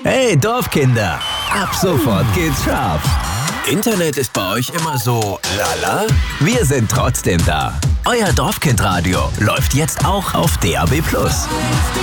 Hey Dorfkinder, ab sofort geht's scharf. Internet ist bei euch immer so lala? Wir sind trotzdem da. Euer Dorfkindradio läuft jetzt auch auf DAB+.